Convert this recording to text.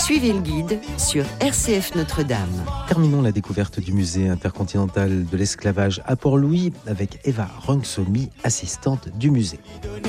Suivez le guide sur RCF Notre-Dame. Terminons la découverte du musée intercontinental de l'esclavage à Port-Louis avec Eva Rungsomi, assistante du musée.